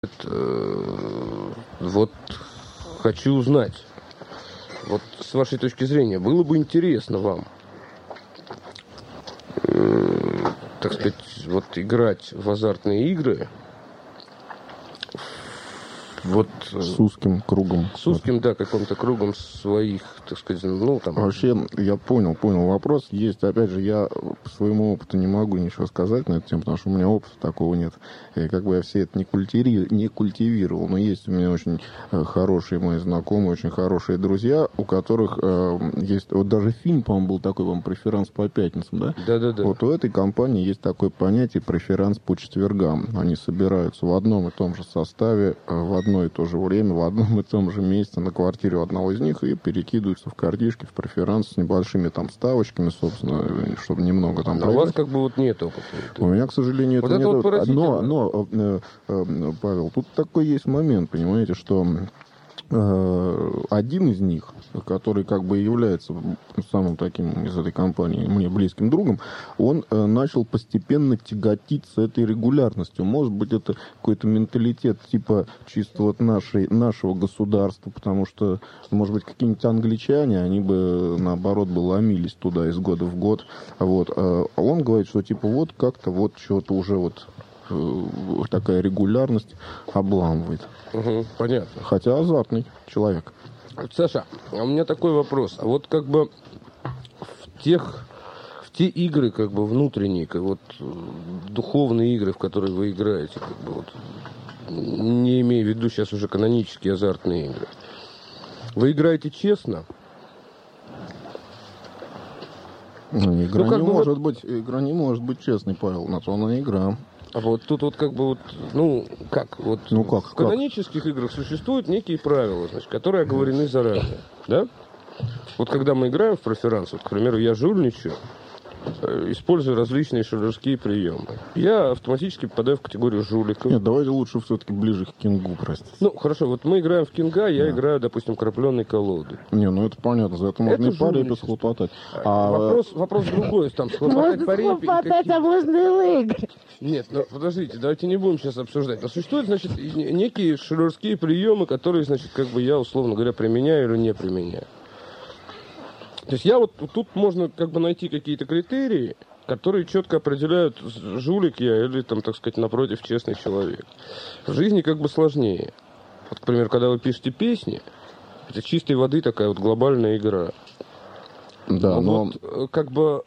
Вот хочу узнать, вот с вашей точки зрения, было бы интересно вам, так сказать, вот играть в азартные игры, вот с узким кругом. с узким, да, каким-то кругом своих, так сказать, ну, там... Вообще, я понял вопрос. Есть, опять же, я по своему опыту не могу ничего сказать на эту тему, потому что у меня опыта такого нет. И как бы я все это не культивировал. Но есть у меня очень хорошие мои знакомые, очень хорошие друзья, у которых есть... Вот даже фильм, по-моему, был такой, вам «Преферанс по пятницам», да? Да-да-да. Вот у этой компании есть такое понятие «преферанс по четвергам». Они собираются в одном и том же составе, в одно и то же время, в одном и том же месте на квартире одного из них и перекидываются в картишки, в преферанс с небольшими там ставочками, собственно, чтобы немного там... А у вас как бы вот нет опыта. У меня, к сожалению, вот это это нет. вот Но, Павел, тут такой есть момент, понимаете, что один из них, который как бы является самым таким из этой компании мне близким другом, он начал постепенно тяготиться этой регулярностью. Может быть, это какой-то менталитет типа чисто вот нашего государства, потому что, может быть, какие-нибудь англичане, они бы, наоборот, бы ломились туда из года в год. Вот. А он говорит, что типа вот как-то вот что-то уже вот такая регулярность обламывает. Угу, понятно. Хотя азартный человек. Саша, а у меня такой вопрос. А вот как бы в те игры, как бы внутренние, как вот духовные игры, в которые вы играете, как бы вот, не имея в виду сейчас уже канонические азартные игры, вы играете честно? Игра не может быть честной, Павел, на то она игра. А вот тут вот как бы вот, в канонических играх существуют некие правила, значит, которые оговорены заранее, да? Вот когда мы играем в преферанс, вот, к примеру, я жульничаю, используя различные шулерские приемы, я автоматически попадаю в категорию жуликов. Нет, давайте лучше все-таки ближе к кингу, простите. Ну, хорошо, вот мы играем в кинга, я играю, допустим, крапленой колодой. Не, ну это понятно, за это можно и по репе схлопотать. Вопрос другой, там, схлопотать по репе... Можно схлопотать, а можно и выиграть. Нет, ну, подождите, давайте не будем сейчас обсуждать. Но существуют, значит, некие шулерские приемы, которые, значит, как бы я, условно говоря, применяю или не применяю. То есть я вот тут можно как бы найти какие-то критерии, которые четко определяют, жулик я или, там, так сказать, напротив, честный человек. В жизни как бы сложнее. Вот, к примеру, когда вы пишете песни, это чистой воды такая вот глобальная игра. Да, но... Вот, как бы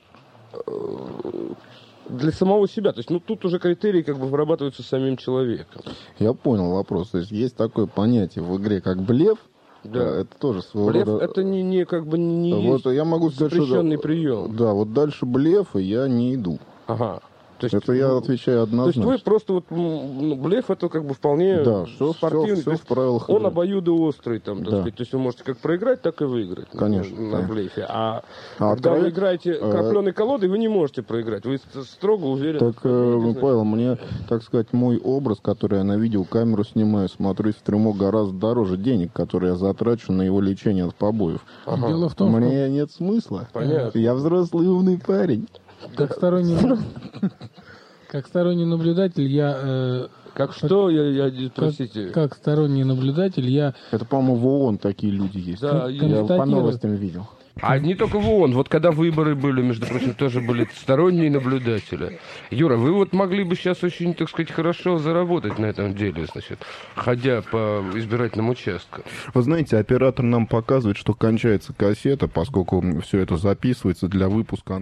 для самого себя. То есть, ну, тут уже критерии как бы вырабатываются самим человеком. Я понял вопрос. То есть есть такое понятие в игре, как блеф. Да, это тоже своего блеф рода... это не как бы не вот я могу сказать, запрещенный что... прием. Да, вот дальше блефа я не иду. Ага. То есть, это я отвечаю однозначно. То есть вы просто вот блеф это как бы вполне спортивный. Все в правилах. Он обоюдоострый, там, так да. сказать. То есть вы можете как проиграть, так и выиграть. Конечно. На блефе. Когда вы играете крапленой колодой, вы не можете проиграть. Вы строго уверены. Так, Павел, мне, так сказать, мой образ, который я на видеокамеру снимаю, смотрюсь в трюмо гораздо дороже денег, которые я затрачу на его лечение от побоев. Ага. Дело в том, мне нет смысла. Понятно. Я взрослый умный парень. Как сторонний наблюдатель, я... простите. Как сторонний наблюдатель, я... Это, по-моему, в ООН такие люди есть. Да, я по новостям видел. А не только в ООН. Вот когда выборы были, между прочим, тоже были сторонние наблюдатели. Юра, вы вот могли бы сейчас очень, так сказать, хорошо заработать на этом деле, значит, ходя по избирательным участкам. Вы знаете, оператор нам показывает, что кончается кассета, поскольку все это записывается для выпуска.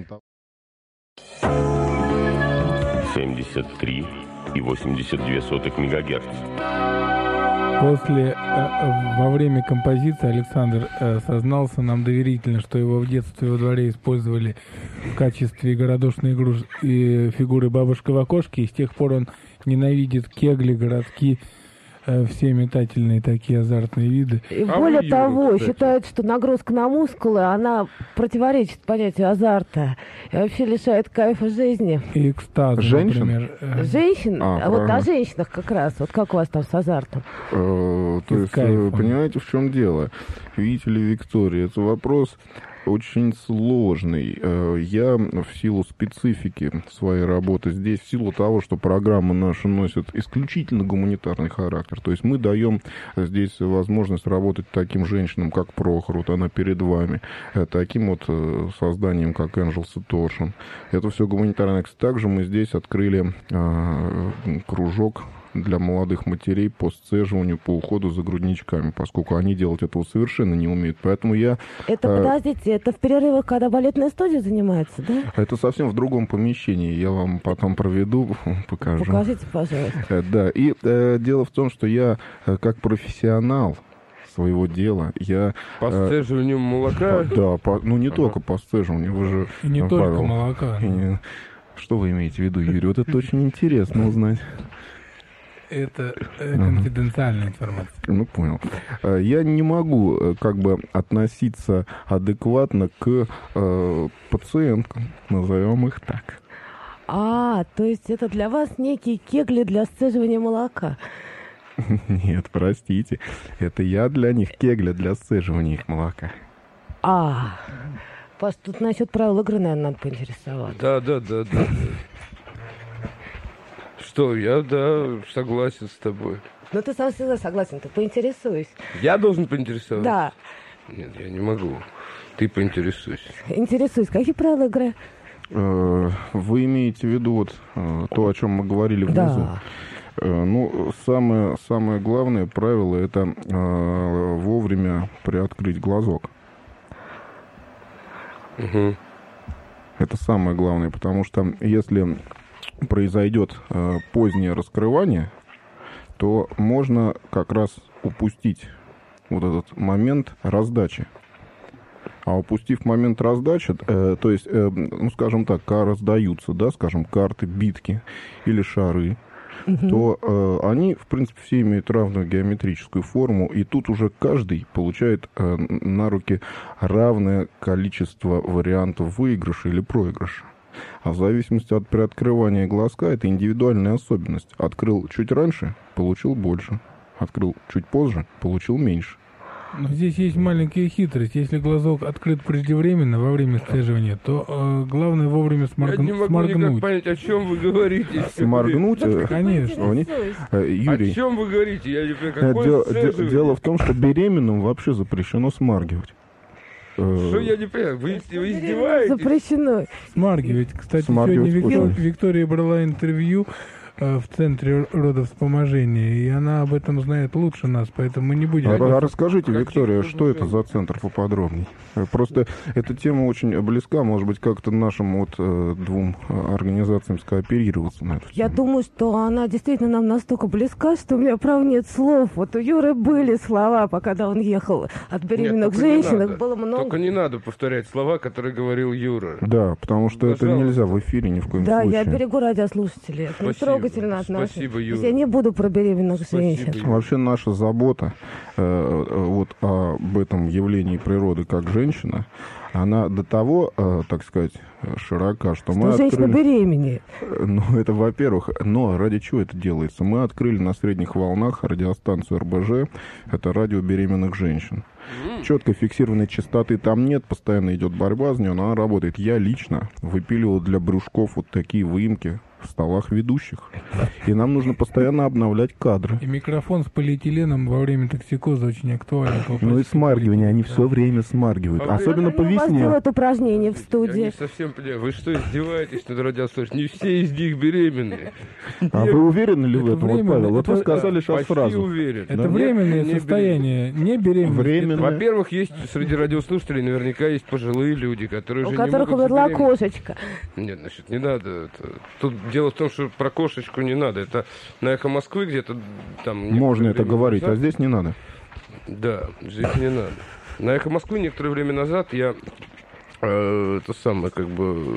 73,82 МГц. Во время композиции Александр сознался нам доверительно, что его в детстве во дворе использовали в качестве городошной фигуры бабушка в окошке, и с тех пор он ненавидит кегли, городки, все метательные такие азартные виды. И более того, считают, что нагрузка на мускулы, она противоречит понятию азарта и вообще лишает кайфа жизни. И экстаза, например. Женщин? А вот о женщинах как раз. Вот как у вас там с азартом? То есть, понимаете, в чем дело? Видите ли, Виктория, это вопрос очень сложный. Я в силу специфики своей работы здесь, в силу того, что программа наша носит исключительно гуманитарный характер, то есть мы даем здесь возможность работать таким женщинам, как Прохор, вот она перед вами, таким вот созданием, как Angels Torsion. Это все гуманитарное. Также мы здесь открыли кружок для молодых матерей по сцеживанию, по уходу за грудничками, поскольку они делать этого совершенно не умеют. Поэтому я... Подождите, это в перерывах, когда балетная студия занимается, да? Это совсем в другом помещении. Я вам потом проведу, покажу. Покажите, пожалуйста. Да, и дело в том, что я как профессионал своего дела, я... По сцеживанию молока? Да, ну не только по сцеживанию, вы же... И не Павел, только молока. Что вы имеете в виду, Юрий? Вот это очень интересно узнать. Это конфиденциальная информация. Ну, понял. Я не могу как бы относиться адекватно к пациенткам, назовем их так. То есть это для вас некие кегли для сцеживания молока? Нет, простите. Это я для них кегля для сцеживания их молока. Паш, тут насчет правил игры, наверное, надо поинтересоваться. Да. Что, я, согласен с тобой. Ну, ты сам всегда согласен, ты поинтересуйся. Я должен поинтересоваться? Да. Нет, я не могу. Ты поинтересуйся. Интересуйся, какие правила игры? Вы имеете в виду вот то, о чем мы говорили внизу? Да. Ну, самое главное правило — это вовремя приоткрыть глазок. Угу. Это самое главное, потому что если произойдет позднее раскрывание, то можно как раз упустить вот этот момент раздачи. А упустив момент раздачи, то есть, ну, скажем так, раздаются, да, скажем, карты, битки или шары, то они, в принципе, все имеют равную геометрическую форму, и тут уже каждый получает на руки равное количество вариантов выигрыша или проигрыша. А в зависимости от приоткрывания глазка, это индивидуальная особенность. Открыл чуть раньше, получил больше. Открыл чуть позже, получил меньше. Но здесь есть маленькая хитрость. Если глазок открыт преждевременно во время сцеживания, то главное вовремя Я не могу никак понять, о чем вы говорите. Сморгнуть? Конечно. Юрий, о чем вы говорите? Я не понимаю, какое сцеживание? дело в том, что беременным вообще запрещено смаргивать. Что я не понимаю? Вы издеваетесь? Запрещено. Смаргивать. Кстати, Смаргивать сегодня очень. Виктория брала интервью в Центре родовспоможения, и она об этом знает лучше нас, поэтому мы не будем... Расскажите, Виктория, что это за центр поподробнее? Просто эта тема очень близка, может быть, как-то нашим вот двум организациям скооперироваться на эту тему. Я думаю, что она действительно нам настолько близка, что у меня, правда, нет слов. Вот у Юры были слова, когда он ехал от беременных женщин, их было много. Только не надо повторять слова, которые говорил Юра. Да, потому что это нельзя в эфире ни в коем случае. Да, я берегу радиослушателей. Это трогательно от нас. Спасибо, Юра. Я не буду про беременных женщин. Юра. Вообще наша забота вот об этом явлении природы как женщина, она до того, так сказать, широка, что мы женщина открыли... беременеет. Ну, это во-первых. Но ради чего это делается? Мы открыли на средних волнах радиостанцию РБЖ. Это радио беременных женщин. Четко фиксированной частоты там нет, постоянно идет борьба с ней, но она работает. Я лично выпиливал для брюшков вот такие выемки в столах ведущих. И нам нужно постоянно обновлять кадры. И микрофон с полиэтиленом во время токсикоза очень актуален. Ну и смаргивание, они все время смаргивают. Особенно по У вас весне. делают упражнения в Я не студии. совсем понимаю. Вы что, издеваетесь над радиослушателями? Не все из них беременные. А вы уверены ли в Это этом, вот, временно, Павел? Вот вы это- сказали сейчас Почти фразу. уверен. Это Да. временное Не состояние, не беременность. Временно. Во-первых, есть среди радиослушателей наверняка есть пожилые люди, которые У уже не которых могут умерла забеременеть. кошечка. Нет, значит, не надо. Тут дело в том, что про кошечку не надо. Это на «Эхо Москвы» где-то там... Можно некоторое это время говорить, а назад- здесь не надо. Да, здесь не надо. На «Эхо Москвы» некоторое время назад я это самое, как бы,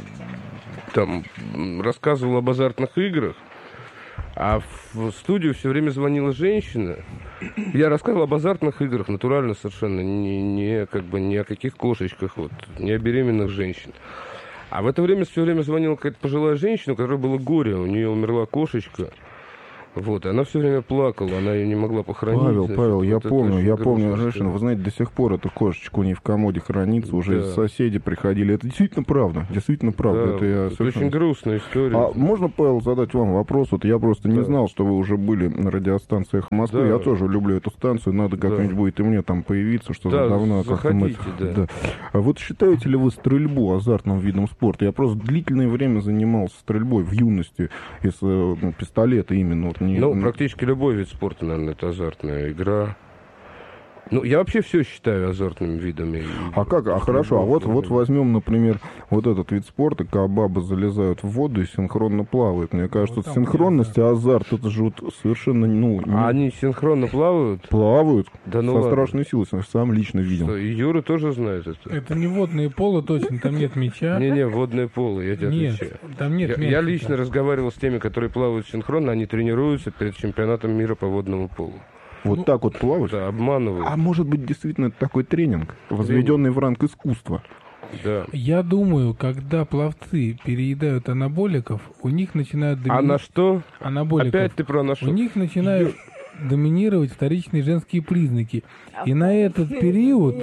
там рассказывал об азартных играх, а в студию все время звонила женщина. Я рассказывал об азартных играх, натурально совершенно, не как бы ни о каких кошечках, вот, не о беременных женщинах. А в это время все время звонила какая-то пожилая женщина, у которой было горе, у нее умерла кошечка. Вот, и она все время плакала, она ее не могла похоронить. Павел, я вот помню женщину, вы знаете, до сих пор эта кошечка у нее в комоде хранится, уже соседи приходили. Это действительно правда, Да, это очень грустная история. А можно, Павел, задать вам вопрос? Вот я просто не знал, что вы уже были на радиостанциях Москвы. Да. Я тоже люблю эту станцию, надо как-нибудь будет и мне там появиться, что-то давно как-то мы... заходите, А вот считаете ли вы стрельбу азартным видом спорта? Я просто длительное время занимался стрельбой в юности из пистолета именно. Вот, практически любой вид спорта, наверное, это азартная игра. Ну, я вообще все считаю азартными видами. Хорошо, а вот возьмем, например, вот этот вид спорта, когда бабы залезают в воду и синхронно плавают. Мне кажется, вот синхронность и азарт, это же вот совершенно, они синхронно плавают? Плавают. Да ну со ладно. страшной силой, сам лично видел. Что, и Юра тоже знает это? Это не водное поло, точно, там нет мяча. Не, водное поло, я тебе отвечаю. Там нет мяча. Я лично разговаривал с теми, которые плавают синхронно, они тренируются перед чемпионатом мира по водному полу. Вот так вот плавать? Да, обманывают. А может быть, действительно, это такой тренинг, возведенный в ранг искусства? Да. Я думаю, когда пловцы переедают анаболиков, у них начинают А на что? анаболиков. Опять ты про нашу... У них начинают доминировать вторичные женские признаки. И на этот период,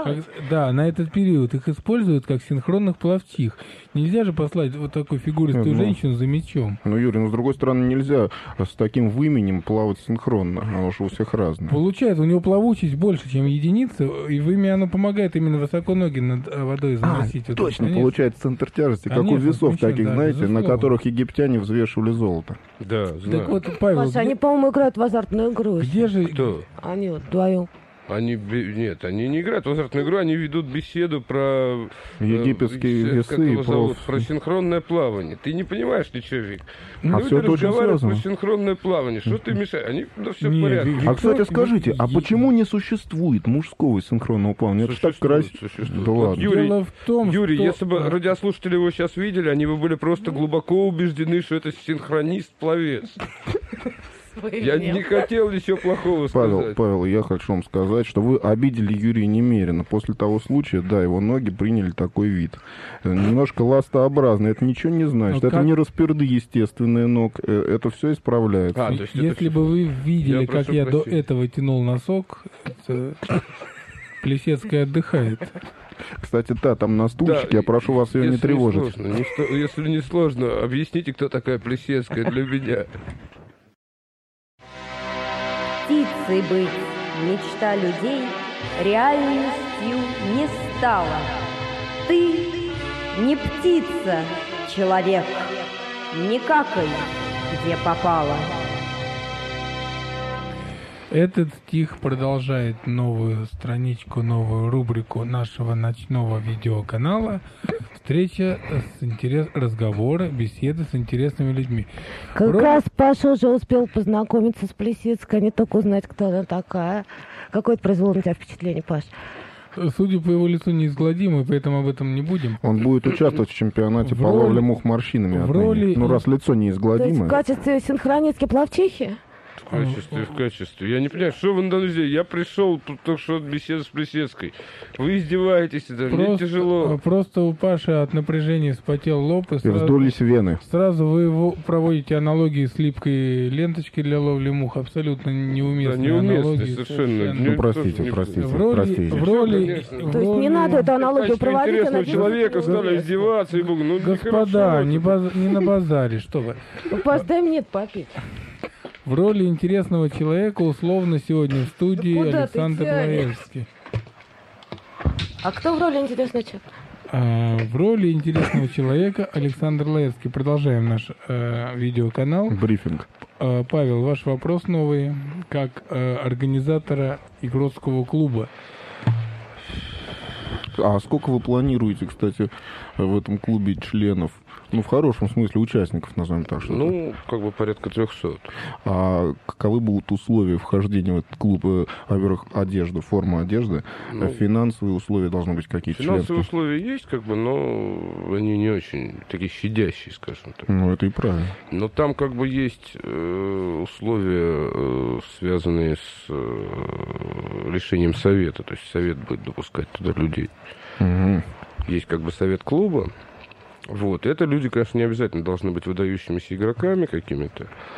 на этот период их используют как синхронных пловчих. Нельзя же послать вот такую фигуристую женщину за мячом. Ну, Юрий, с другой стороны, нельзя с таким выменем плавать синхронно, потому что у всех разное. Получается, у него плавучесть больше, чем единица, и в имя оно помогает именно высоко ноги над водой заносить. Точно, получается центр тяжести, как у весов таких, знаете, на которых египтяне взвешивали золото. Да, знаю. Так вот, Павел, Паша, они, по-моему, играют в азартную игру. где же... Кто? Они вот вдвоем. Они не играют в азартную игру, они ведут беседу про... египетские весы и про синхронное плавание. Ты не понимаешь ничего, Вик. Люди все это очень разговаривают связано. про синхронное плавание. Что ты мешаешь? Они, все в Не, порядке. А, кстати, скажите, а почему не существует мужского синхронного плавания? Это ж так красиво. Существует. Да Вот ладно. Юрий, Дело в том, что... если бы радиослушатели его сейчас видели, они бы были просто глубоко убеждены, что это синхронист-пловец. Я не хотел ничего плохого сказать. Павел, я хочу вам сказать, что вы обидели Юрия немерено. После того случая, его ноги приняли такой вид. Немножко ластообразный. Это ничего не значит. Это не расперды естественные ног. Это все исправляется. Если бы вы видели, как я до этого тянул носок, это Плесецкая отдыхает. Кстати, там на стульчике, я прошу вас ее не тревожить. Если не сложно, объясните, кто такая Плесецкая для меня. Птицей быть мечта людей реальностью не стала. Ты не птица, человек, не какай, где попало. Этот стих продолжает новую страничку, новую рубрику нашего ночного видеоканала. Встреча разговоры, беседы с интересными людьми. Как раз Паша уже успел познакомиться с Плесецкой, не только узнать, кто она такая. Какое это произвело на тебя впечатление, Паш? Судя по его лицу, неизгладимый, поэтому об этом не будем. Он будет участвовать в чемпионате по ловле мух морщинами. Раз лицо неизгладимое. То есть в качестве синхронистки пловчихи? В качестве. Я не понимаю, что вы надо сделать. Я пришел только что от беседы с Плесецкой. Вы издеваетесь, мне тяжело. Просто у Паши от напряжения вспотел лоб. И вздулись вены. Сразу вы проводите аналогии с липкой ленточкой для ловли мух. Абсолютно неуместные аналогии. Совершенно. Простите. В роли... То есть не надо эту аналогию проводить. Интересного человека стали издеваться. И Господа, не на базаре, что вы. Паш, дай мне попить. В роли интересного человека условно сегодня в студии Куда Александр Лаевский. А кто в роли интересного человека? В роли интересного человека Александр Лаевский. Продолжаем наш видеоканал. Брифинг. Павел, ваш вопрос новый, как организатора Игротского клуба. А сколько вы планируете, кстати, в этом клубе членов? В хорошем смысле участников, назовем так. Порядка 300. А каковы будут условия вхождения в этот клуб? Во-первых, одежда, форма одежды. Финансовые условия должны быть какие-то. Финансовые условия есть, но они не очень такие щадящие, скажем так. Это и правильно. Но там есть условия, связанные с решением совета. То есть совет будет допускать туда людей. Угу. Есть совет клуба. Это люди, конечно, не обязательно должны быть выдающимися игроками какими-то.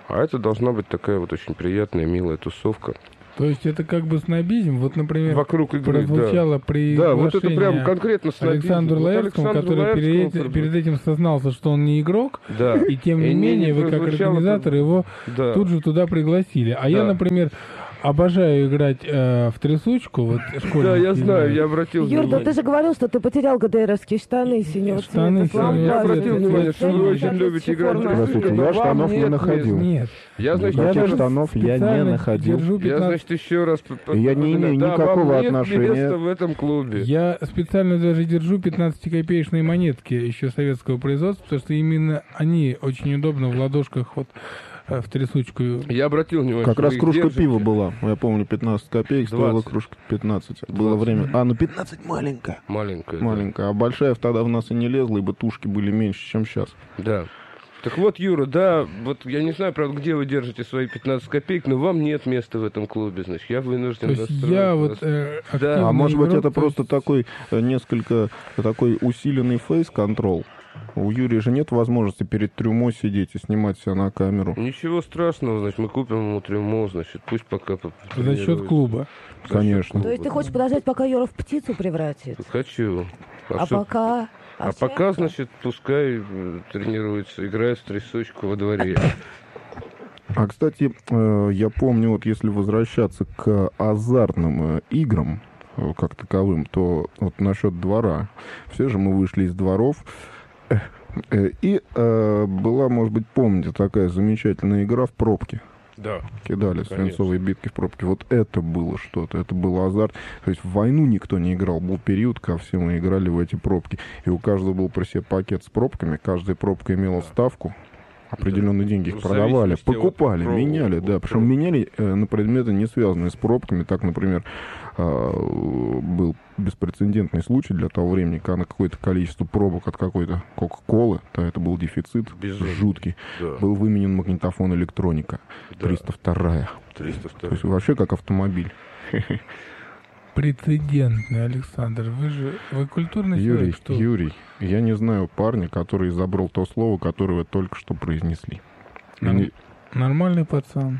А это должна быть такая вот очень приятная, милая тусовка. То есть это как бы снобизм, вот, например, Вокруг игры, прозвучало при да, вот это прям конкретно снобизм. Александру Вот Лаэртскому, который перед этим сознался, что он не игрок, да. и тем не менее вы как организатор его тут же туда пригласили. А я, например, обожаю играть в трясучку. Вот, да, я знаю, я обратил внимание. Юр, да ты же говорил, что ты потерял ГДРовские штаны синего цвета. Я обратил внимание, что вы очень любите играть в трясучку. Я штанов не находил. Нет. Я, значит, никаких штанов я не находил. Я, значит, еще раз... Я не имею никакого отношения. Места в этом клубе. Я специально даже держу 15-копеечные монетки еще советского производства, потому что именно они очень удобно в ладошках вот в трясучку. Я обратил внимание, как раз кружка пива была. Я помню, 15 копеек 20. стоила кружка 15. 20. Было время. Ну 15 маленькая. Маленькая. Да. А большая тогда в нас и не лезла, ибо тушки были меньше, чем сейчас. Да. Так вот, Юра, да, вот я не знаю, правда, где вы держите свои 15 копеек, но вам нет места в этом клубе, значит, я вынужден... То есть я вот... да. А может быть, это просто такой несколько такой усиленный фейс-контрол? У Юрия же нет возможности перед трюмо сидеть и снимать себя на камеру. Ничего страшного, значит, мы купим ему трюмо, значит, пусть пока... За счет клуба. Конечно. То есть ты хочешь подождать, пока Юра в птицу превратится? Хочу. Пока... пока, значит, пускай тренируется, играет в трясучку во дворе. А, кстати, я помню, вот если возвращаться к азартным играм, как таковым, то вот насчет двора. Все же мы вышли из дворов. И была, может быть, помните, такая замечательная игра в пробки. Да. Кидали свинцовые битки в пробки. Вот это было что-то, это был азарт. То есть в войну никто не играл. Был период, когда все мы играли в эти пробки. И у каждого был при себе пакет с пробками. Каждая пробка имела ставку. Определенные деньги их продавали, покупали, меняли, да. Причем меняли на предметы, не связанные с пробками. Так, например, был беспрецедентный случай для того времени, когда на какое-то количество пробок от какой-то Кока-Колы, да, это был дефицит жуткий, был выменен магнитофон электроника, 302-я. 302. То есть вообще как автомобиль. Прецедентный, Александр. Вы культурный человек, что? Юрий, я не знаю парня, который забрал то слово, которое вы только что произнесли. Нормальный пацан.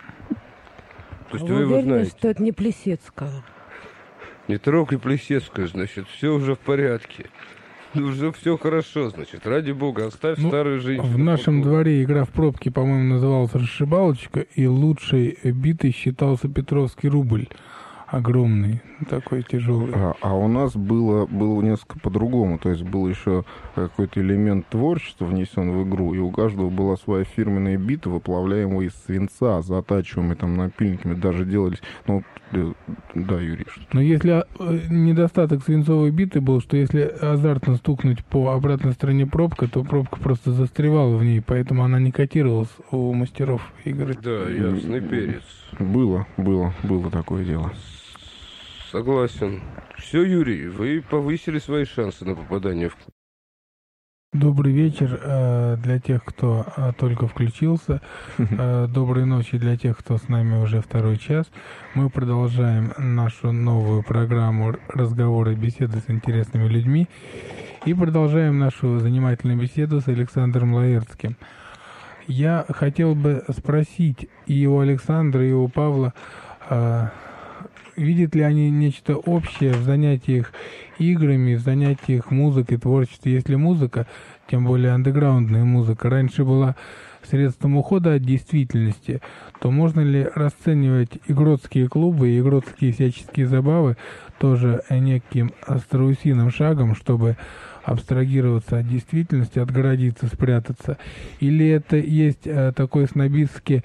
То есть вы его уверены, знаете? что это не Плесецкая? Не трогай Плесецкую, значит, все уже в порядке. Уже все хорошо, значит, ради бога, оставь старую женщину. В нашем дворе игра в пробки, по-моему, называлась «Расшибалочка», и лучшей битой считался Петровский рубль. Огромный, такой тяжелый. А у нас было несколько по-другому. То есть был еще какой-то элемент творчества внесен в игру, и у каждого была своя фирменная бита, выплавляемая из свинца, затачиваемая там напильниками, даже делались... Ну, да, Юрий. Но если недостаток свинцовой биты был, что если азартно стукнуть по обратной стороне пробка, то пробка просто застревала в ней, поэтому она не котировалась у мастеров игры. Да, ясный перец. Было такое дело. Согласен. Все, Юрий, вы повысили свои шансы на попадание в клуб. Добрый вечер для тех, кто только включился. Доброй ночи для тех, кто с нами уже второй час. Мы продолжаем нашу новую программу «Разговоры и беседы с интересными людьми». И продолжаем нашу занимательную беседу с Александром Лаэртским. Я хотел бы спросить и у Александра, и у Павла, видят ли они нечто общее в занятиях играми, в занятиях музыкой, творчеством? Если музыка, тем более андеграундная музыка, раньше была средством ухода от действительности, то можно ли расценивать игротские клубы и игротские всяческие забавы тоже неким страусиным шагом, чтобы абстрагироваться от действительности, отгородиться, спрятаться? Или это есть такой снобистский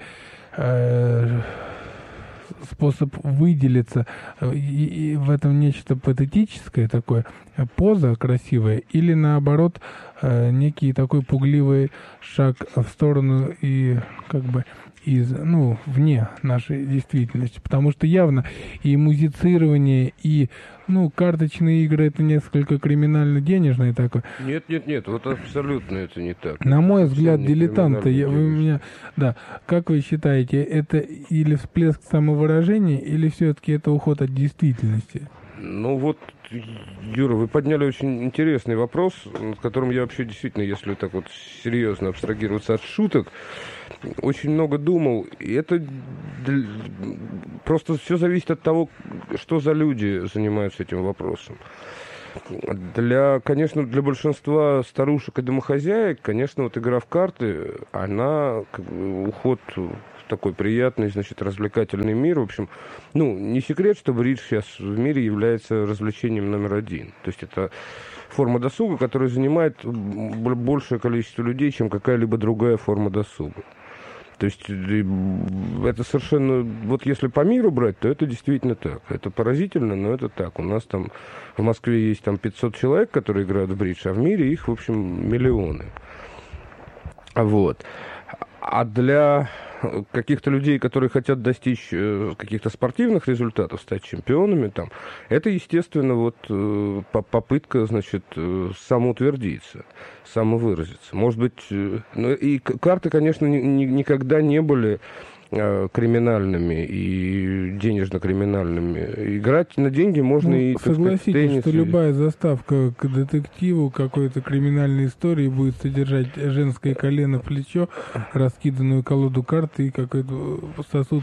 способ выделиться, и в этом нечто патетическое такое, поза красивая, или наоборот некий такой пугливый шаг в сторону и как бы вне нашей действительности, потому что явно и музицирование, и карточные игры — это несколько криминально-денежное такое. Нет, вот абсолютно это не так. На мой взгляд, дилетанты, как вы считаете, это или всплеск самовыражения, или все-таки это уход от действительности? Ну вот, Юра, вы подняли очень интересный вопрос, над которым я вообще действительно, если так вот серьезно абстрагироваться от шуток, очень много думал. И это просто все зависит от того, что за люди занимаются этим вопросом. Конечно, для большинства старушек и домохозяек, конечно, вот игра в карты, она уход в такой приятный, значит, развлекательный мир. В общем, не секрет, что бридж сейчас в мире является развлечением номер один. То есть это форма досуга, которая занимает большее количество людей, чем какая-либо другая форма досуга. То есть это совершенно... Вот если по миру брать, то это действительно так. Это поразительно, но это так. У нас там в Москве есть там 500 человек, которые играют в бридж, а в мире их, в общем, миллионы. Вот. А для каких-то людей, которые хотят достичь каких-то спортивных результатов, стать чемпионами, там, это, естественно, вот попытка, значит, самоутвердиться, самовыразиться. Может быть, и карты, конечно, никогда не были криминальными и денежно-криминальными. Играть на деньги можно и, так сказать, согласитесь, теннис. что любая заставка к детективу какой-то криминальной истории будет содержать женское колено, плечо, раскиданную колоду карт и какой-то сосуд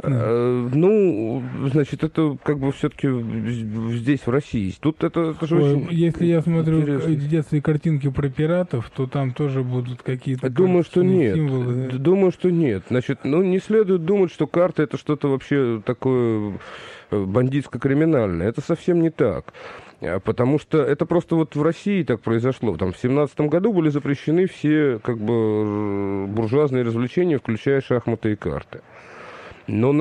спиртным. Значит, это как бы все-таки здесь, в России. Тут это же очень... Если я смотрю интересно. в детстве картинки про пиратов, то там тоже будут какие-то... Думаю, что нет. Символы. Думаю, что нет. Значит, не следует думать, что карта это что-то вообще такое бандитско-криминальное. Это совсем не так. Потому что это просто вот в России так произошло. Там в 17 году были запрещены все как бы буржуазные развлечения, включая шахматы и карты. Но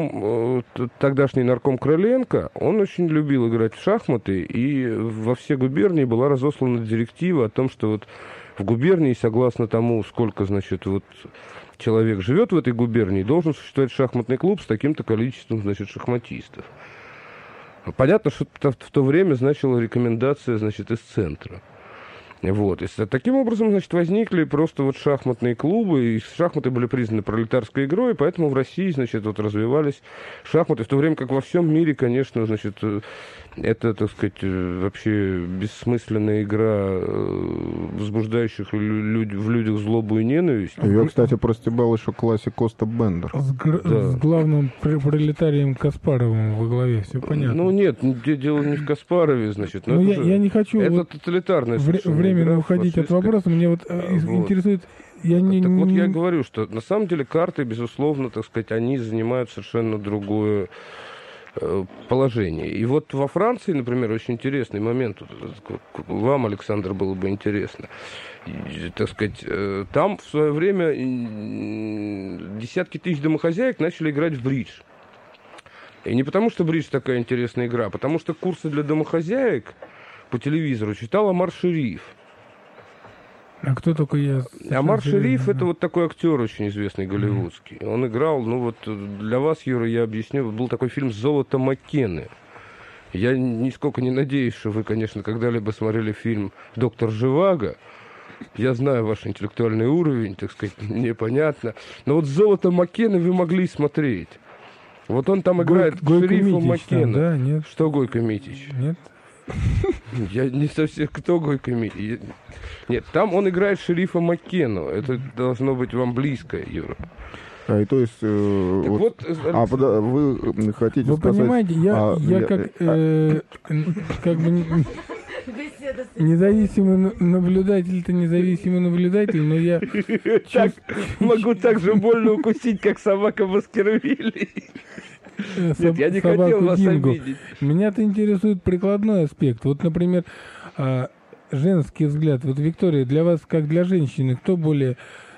тогдашний нарком Крыленко, он очень любил играть в шахматы, и во все губернии была разослана директива о том, что вот в губернии, согласно тому, сколько, значит, вот человек живет в этой губернии, должен существовать шахматный клуб с таким-то количеством, значит, шахматистов. Понятно, что в то время значила рекомендация, значит, из центра. Вот. И таким образом, значит, возникли просто вот шахматные клубы, и шахматы были признаны пролетарской игрой, и поэтому в России, значит, вот развивались шахматы, в то время как во всем мире, конечно, значит, это, так сказать, вообще бессмысленная игра, возбуждающих в людях злобу и ненависть. Ее, кстати, простебал еще классик Коста Бендер. С главным пролетарием Каспаровым во главе, все понятно. Нет, дело не в Каспарове, значит. Я не хочу... Это тоталитарная временно уходить от вопроса, мне вот интересует... Вот я говорю, что на самом деле карты, безусловно, так сказать, они занимают совершенно другое положение. И вот во Франции, например, очень интересный момент, вам, Александр, было бы интересно, так сказать, там в свое время десятки тысяч домохозяек начали играть в бридж. И не потому, что бридж такая интересная игра, а потому что курсы для домохозяек по телевизору читал Омар Шериф. А кто только я... Омар Шериф — это вот такой актер очень известный, голливудский. Он играл, вот для вас, Юра, я объясню, был такой фильм «Золото Маккены». Я нисколько не надеюсь, что вы, конечно, когда-либо смотрели фильм «Доктор Живаго». Я знаю ваш интеллектуальный уровень, так сказать, мне понятно. Но вот «Золото Маккены» вы могли смотреть. Вот он там играет шерифа Маккена. Да, нет. Что Гойко Митич? Нет. Я не совсем... Кто Гойко Митич? Нет, там он играет шерифа Маккену. Это должно быть вам близко, Юра. И то есть... вы хотите вы сказать... понимаете, я как бы... Независимый наблюдатель, но я... Могу так же больно укусить, как собака Баскервилей. Нет, я не хотел вас обидеть. Меня-то интересует прикладной аспект. Вот, например, женский взгляд. Вот, Виктория, для вас, как для женщины, кто более,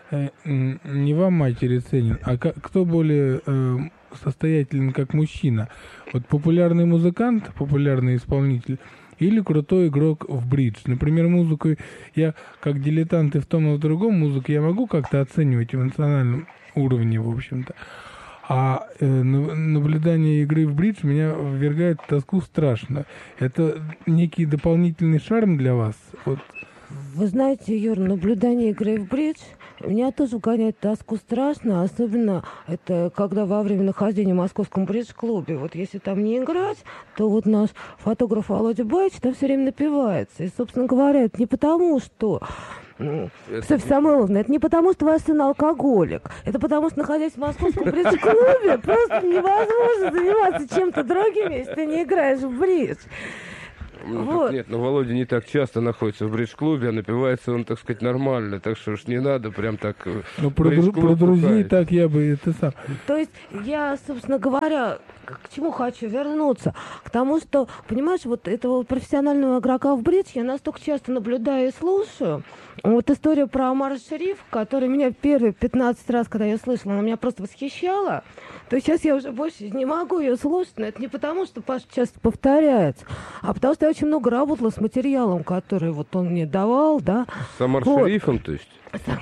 не вам, матери, ценен, а кто более состоятелен, как мужчина? Вот популярный музыкант, популярный исполнитель, или крутой игрок в бридж. Например, музыку я, как дилетант и в том и в другом, музыку я могу как-то оценивать в эмоциональном уровне, в общем-то. А наблюдание игры в бридж меня ввергает в тоску страшно. Это некий дополнительный шарм для вас? Вот. Вы знаете, Юр, наблюдание игры в бридж Меня тоже вгоняет тоску страшно, особенно это когда во время нахождения в московском бридж-клубе. Вот если там не играть, то вот наш фотограф Володя Баич там все время напивается. И, собственно говоря, это не потому, что... Софья Самойловна, это не потому, что ваш сын алкоголик. Это потому, что, находясь в московском бридж-клубе, просто невозможно заниматься чем-то другим, если ты не играешь в бридж. Вот. Нет, но Володя не так часто находится в бридж-клубе, а напивается он, так сказать, нормально. Так что уж не надо прям так... Ну, про друзей так я бы... Это сам. То есть я, собственно говоря, к чему хочу вернуться? К тому, что, понимаешь, вот этого профессионального игрока в бридж я настолько часто наблюдаю и слушаю. Вот история про Омара Шерифа, которая меня первые 15 раз, когда я слышала, она меня просто восхищала. То есть сейчас я уже больше не могу ее слушать, но это не потому, что Паша часто повторяется, а потому что я очень много работала с материалом, который вот он мне давал, да. С Омар Шерифом, то есть?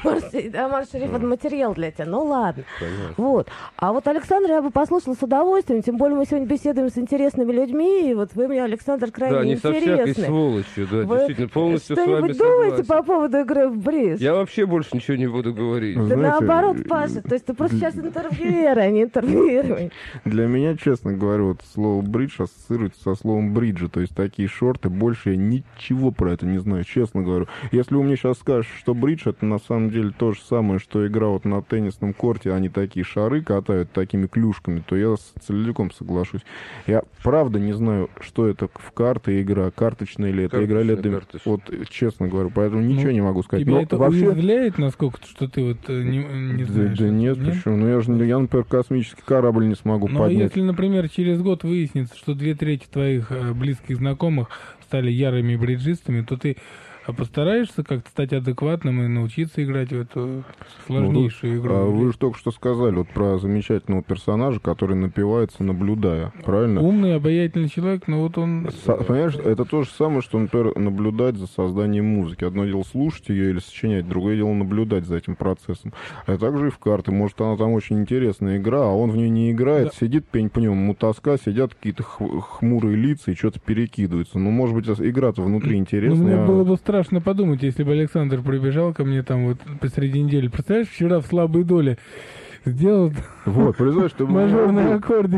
Омар Шериф это материал для тебя, ну ладно. Понятно. Вот. А вот Александра я бы послушала с удовольствием, тем более мы сегодня беседуем с интересными людьми, и вот вы мне, Александр, крайне интересны. Да, не со всякой сволочью, да, вы действительно, полностью с вами что-нибудь думаете согласен. по поводу игры в бридж? Я вообще больше ничего не буду говорить. Да Знаете, наоборот, Паша, то есть ты просто сейчас интервьюер, а не интервьюируй. Для меня, честно говоря, вот слово бридж ассоциируется со словом бриджи, то есть такие шорты, больше я ничего про это не знаю, честно говорю. Если вы мне сейчас скажете, что бридж это на самом деле то же самое, что игра вот на теннисном корте, они такие шары катают такими клюшками, то я целиком соглашусь. Я правда не знаю, что это в карты игра, карточная или это игра лет... Вот, честно говорю, поэтому ничего не могу сказать. Тебя Но это вообще... уязвляет, насколько, что ты вот не знаешь? Да нет, почему? Ну я, например, космический корабль не смогу Ну, поднять. а если, например, через год выяснится, что 2/3 твоих близких знакомых стали ярыми бриджистами, то ты постараешься как-то стать адекватным и научиться играть в эту сложнейшую игру? Вы же только что сказали вот про замечательного персонажа, который напивается, наблюдая, правильно? Умный, обаятельный человек, но вот он... Понимаешь, это то же самое, что, например, наблюдать за созданием музыки. Одно дело слушать ее или сочинять, другое дело наблюдать за этим процессом. А также и в карты. Может, она там очень интересная игра, а он в ней не играет, да. Сидит пень-пнем, мотоска, сидят какие-то хмурые лица и что-то перекидываются. Ну, может быть, игра-то внутри интересная. Ну, мне было бы страшно подумать, если бы Александр прибежал ко мне там вот посреди недели. Представляешь, вчера в слабой доле сделал вот, представляешь, ты мажорный аккордик,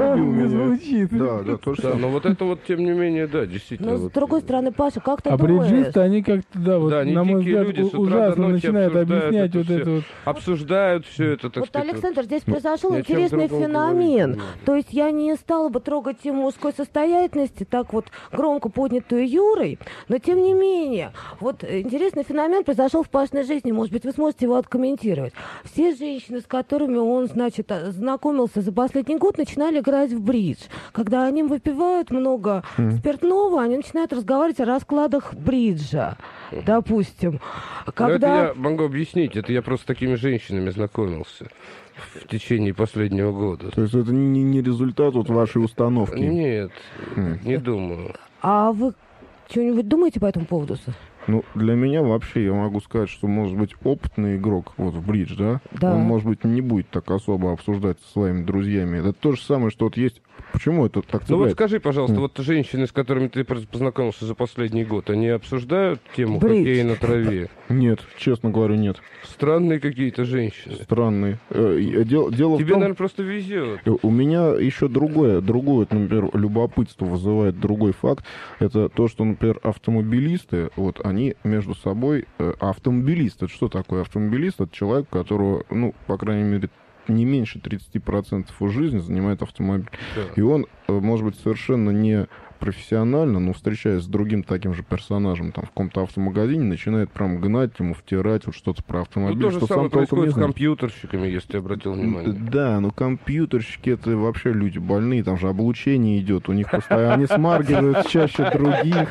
звучит. Да, то же самое. Но вот это вот, тем не менее, да, действительно. Но с другой стороны, Паша, как ты думаешь? А бриджисты, они как-то, да, вот, на мой взгляд, ужасно начинают объяснять вот это вот. Обсуждают все это, так вот, сказать. Александр, здесь произошел интересный феномен. То есть я не стала бы трогать тему мужской состоятельности, так вот громко поднятую Юрой, но тем не менее, вот интересный феномен произошел в Пашиной жизни, может быть, вы сможете его откомментировать. Все женщины, с которыми он, значит, знакомился за последний год, начинали играть в бридж. Когда они выпивают много спиртного, они начинают разговаривать о раскладах бриджа, допустим. Когда... Это я могу объяснить, это я просто с такими женщинами знакомился в течение последнего года. То есть это не результат вот вашей установки? Нет, не думаю. А вы что-нибудь думаете по этому поводу? Ну, для меня вообще, я могу сказать, что, может быть, опытный игрок вот в бридж, да, он, может быть, не будет так особо обсуждать со своими друзьями. Это то же самое, что вот есть... Почему это так цепляет? Ну вот скажи, пожалуйста, вот женщины, с которыми ты познакомился за последний год, они обсуждают тему хоккея на траве? Нет, честно говоря, нет. Странные какие-то женщины. Странные. Дело Тебе, в том, наверное, просто везет. У меня еще другое, например, любопытство вызывает другой факт. Это то, что, например, автомобилисты, вот они между собой... Автомобилист, это что такое? Автомобилист — это человек, которого, ну, по крайней мере, не меньше 30% его жизни занимает автомобиль. Да. И он, может быть, совершенно не профессионально, но встречаясь с другим таким же персонажем там в каком-то автомагазине, начинает прям гнать ему, втирать вот что-то про автомобиль. Ну, то же самое происходит с компьютерщиками, если ты обратил внимание. Да, но компьютерщики — это вообще люди больные, там же облучение идет, у них постоянно, они смаргивают чаще других.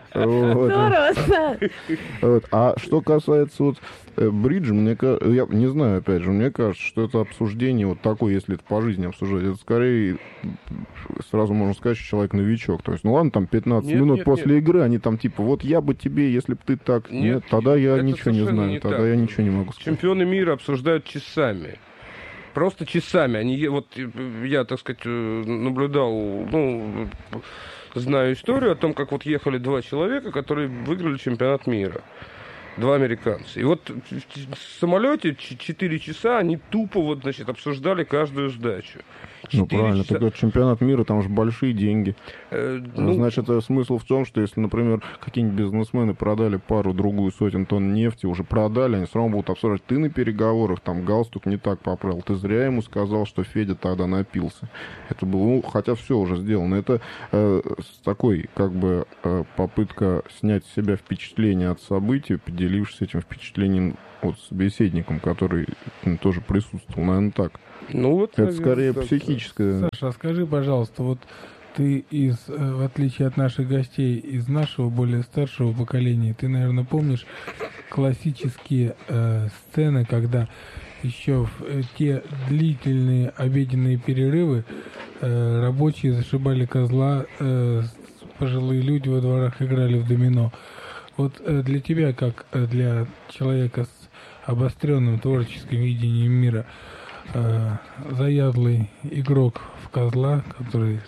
А что касается вот бриджа, я не знаю, опять же, мне кажется, что это обсуждение вот такое, если это по жизни обсуждать, это скорее, сразу можно сказать, что человек новичок. То есть, ну ладно, там 15 минут после игры, они там типа, вот я бы тебе, если бы ты так... Нет, тогда я ничего не знаю, тогда я ничего не могу сказать. Чемпионы мира обсуждают часами. Просто часами. Они, вот я, так сказать, наблюдал, ну, знаю историю о том, как вот ехали два человека, которые выиграли чемпионат мира. два американца. И вот в самолете 4 часа они тупо вот, значит, обсуждали каждую сдачу. Ну, правильно, часа. так чемпионат мира, там же большие деньги. Значит, смысл в том, что если, например, какие-нибудь бизнесмены продали пару-другую сотен тонн нефти, уже продали, они все равно будут обсуждать. Ты на переговорах, там, галстук не так поправил, ты зря ему сказал, что Федя тогда напился. Это было, хотя все уже сделано. Это такой, как бы, попытка снять с себя впечатление от событий, поделившись этим впечатлением вот собеседником, который тоже присутствовал. Наверное, так. Ну, вот, это наверное, скорее так. психическое. Саша, а скажи, пожалуйста, вот ты в отличие от наших гостей, из нашего более старшего поколения, ты, наверное, помнишь классические сцены, когда еще в те длительные обеденные перерывы рабочие зашибали козла, пожилые люди во дворах играли в домино. Вот для тебя, как для человека с обостренным творческим видением мира, заядлый игрок в козла, который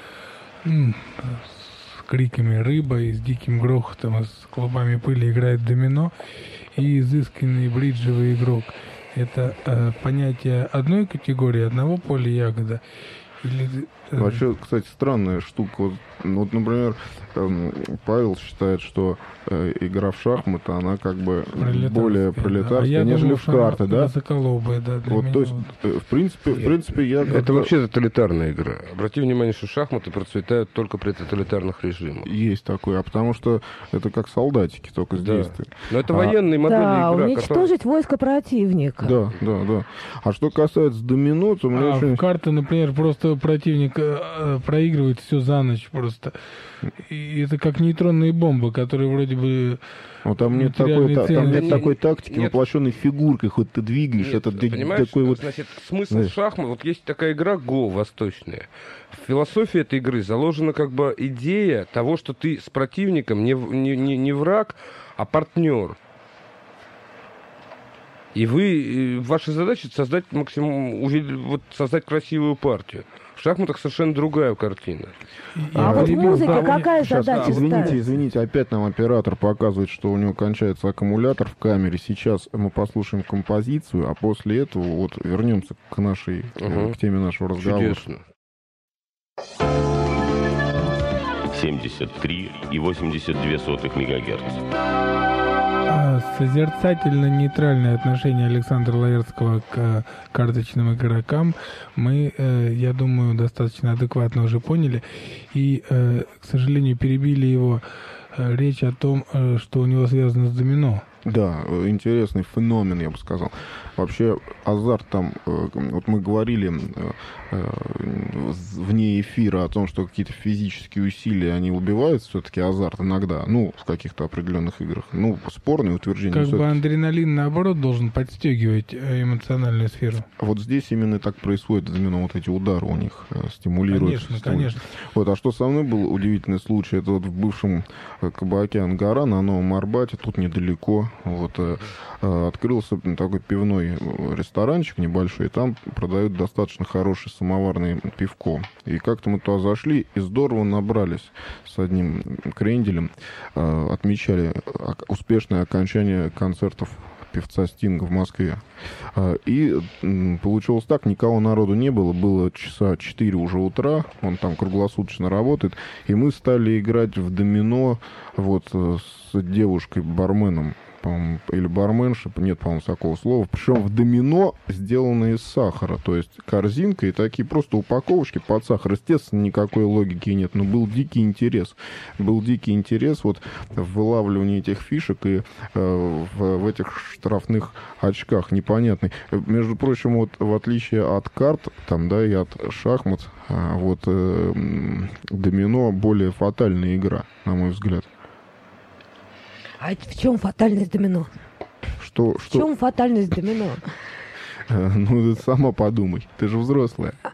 с криками «рыба» и с диким грохотом, и с клубами пыли играет в домино, и изысканный бриджевый игрок. Это понятие одной категории, одного поля ягода? Или... Вообще, кстати, странная штука. Вот, например, Павел считает, что игра в шахматы, она как бы более пролетарская, нежели в карты, да? Высоколобая, да. Вот, то есть, в принципе, я... Это вообще тоталитарная игра. Обрати внимание, что шахматы процветают только при тоталитарных режимах. Есть такое, а потому что это как солдатики, только с действием. Но это военные модели игра. Уничтожить войско противника. Да. А что касается домино, то... в карты, например, просто противник проигрывает все за ночь просто. И это как нейтронные бомбы, которые вроде бы... Ну, там нет такой тактики, воплощенной фигуркой, хоть ты двигаешь. Нет, это понимаешь, такой вот... значит, смысл шахмат, вот есть такая игра Го восточная. В философии этой игры заложена как бы идея того, что ты с противником не враг, а партнер. И ваша задача создать создать красивую партию. В шахматах совершенно другая картина. Вот в музыке какая задача ставится? Извините, опять нам оператор показывает, что у него кончается аккумулятор в камере. Сейчас мы послушаем композицию, а после этого вот вернемся к к теме нашего разговора. Чудесно. 73,82 МГц. Созерцательно-нейтральное отношение Александра Лаэртского к карточным игрокам мы, я думаю, достаточно адекватно уже поняли. И, к сожалению, перебили его речь о том, что у него связано с домино. Да, интересный феномен, я бы сказал. Вообще, азарт там, вот мы говорили вне эфира о том, что какие-то физические усилия, они убивают все-таки азарт иногда, в каких-то определенных играх. Спорное утверждение. Как бы адреналин, наоборот, должен подстегивать эмоциональную сферу. Вот здесь именно так происходит, именно вот эти удары у них стимулируют. Конечно. Вот, а что со мной был удивительный случай, это вот в бывшем кабаке «Ангара» на Новом Арбате, тут недалеко, открылся такой пивной ресторанчик небольшой, и там продают достаточно хорошее самоварное пивко. И как-то мы туда зашли и здорово набрались с одним кренделем, отмечали успешное окончание концертов певца Стинга в Москве. И получилось так, никого народу не было часа 4 уже утра, он там круглосуточно работает, и мы стали играть в домино с девушкой-барменом, по-моему, или барменша, нет, по-моему, такого слова, причем в домино, сделанные из сахара, то есть корзинка и такие просто упаковочки под сахар. Естественно, никакой логики нет, но был дикий интерес. Был дикий интерес в вылавливании этих фишек и в этих штрафных очках непонятный. Между прочим, в отличие от карт, и от шахмат, домино более фатальная игра, на мой взгляд. А в чем фатальность домино? В чем фатальность домино? Ты сама подумай, ты же взрослая.